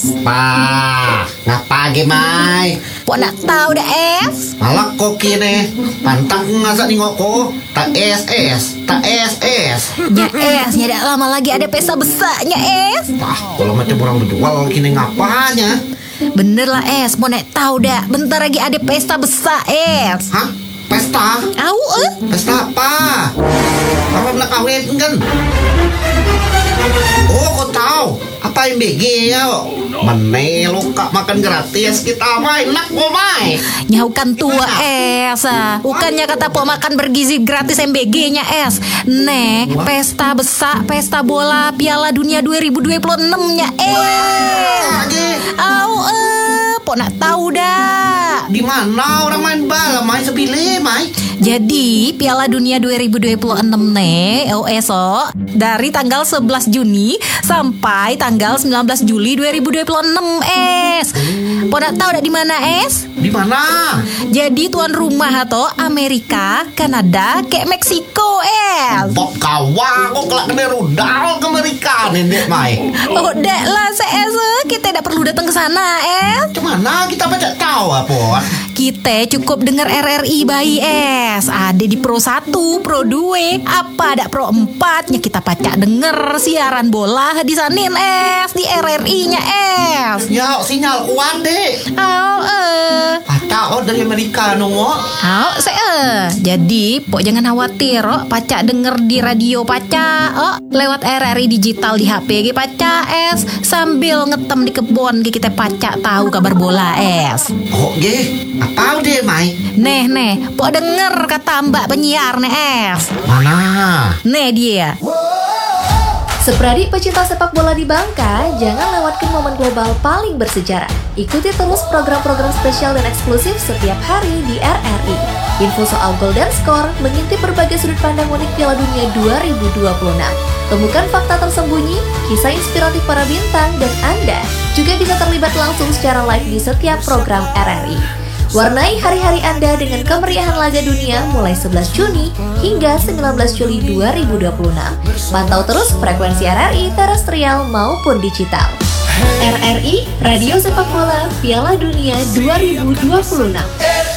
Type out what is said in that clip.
Ngapa Mai? Pok nak tahu dah es. Malah kok kini pantang ngasak nengok ko. Tak es. Nya es, nya dah lama lagi ada pesta besarnya es. Kalau macam orang berjual kini ngapanya? Bener lah es, mau nak tahu dah. Bentar lagi ada pesta besar es. Hah? Pesta? Pesta apa? Orang nak kawin kan? Oh, kau tahu? Apa yang BG-nya kok? Menelo kak makan gratis kita main nak kok main. Nyaukan tua es. Bukannya kata pok makan bergizi gratis MBG-nya es. Pesta besar, pesta bola Piala Dunia 2026-nya es. Pok nak tahu dah. Di mana orang main bola main sebile main? Jadi Piala Dunia 2026 esok dari tanggal 11 Juni sampai tanggal 19 Juli 2026 es. Pok nak tahu dak di mana es? Di mana? Jadi tuan rumah atau Amerika, Kanada, kayak Meksiko es. Pok kawa kok kelak kena rudal ke Amerika nih dek mai. Oh dek lah es, kita tidak perlu datang ke sana es. Cemana kita baca tahu apa? Kita cukup dengar RRI bayi es. Ada di Pro 1, Pro 2, apa ada Pro 4-nya kita pacak denger siaran bola di sanin es, di RRI-nya es. Ya, sinyal kuat dek. Pacak dari Amerika nunggu. Jadi pok jangan khawatir, pacak denger di radio pacak, lewat RRI digital di HP pacak es, sambil ngetem di kebun kita pacak tahu kabar bola es. Apa deh mai? Pok denger kata mbak penyiar es. Mana? Dia. Sepradik pecinta sepak bola di Bangka, jangan lewatkan momen global paling bersejarah. Ikuti terus program-program spesial dan eksklusif setiap hari di RRI. Info soal gol dan skor, mengintip berbagai sudut pandang unik Piala Dunia 2026. Temukan fakta tersembunyi, kisah inspiratif para bintang, dan Anda juga bisa terlibat langsung secara live di setiap program RRI. Warnai hari-hari Anda dengan kemeriahan laga dunia mulai 11 Juni hingga 19 Juli 2026. Pantau terus frekuensi RRI terestrial maupun digital. RRI, Radio Sepak Bola Piala Dunia 2026.